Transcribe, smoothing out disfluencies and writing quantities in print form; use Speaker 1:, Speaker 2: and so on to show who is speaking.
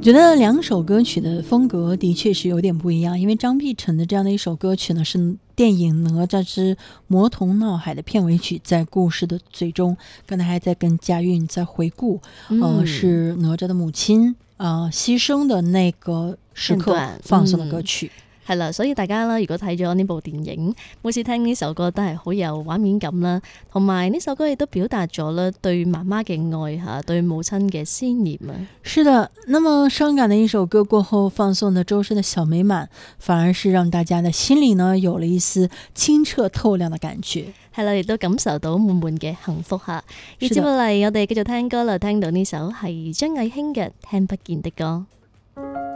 Speaker 1: 觉得两首歌曲的风格的确是有点不一样，因为张碧晨的这样的一首歌曲呢，是电影《哪吒之魔童闹海》的片尾曲，在故事的最终，刚才还在跟佳韵在回顾，是哪吒的母亲牺牲的那个時刻放送的歌曲。
Speaker 2: 係啦，所以大家啦，如果睇咗呢部電影，每次聽呢首歌都係好有畫面感啦，同埋呢首歌亦都表達咗啦對媽媽嘅愛嚇，對母親嘅思念啊。
Speaker 1: 是的，那麼傷感的一首歌過後放送的周深的小美滿，反而是讓大家的心裡呢有了一絲清澈透亮的感覺。
Speaker 2: 係啦，亦都感受到滿滿嘅幸福嚇。而接落嚟，我哋繼續聽歌啦，聽到呢首係張藝興嘅《聽不見的歌》。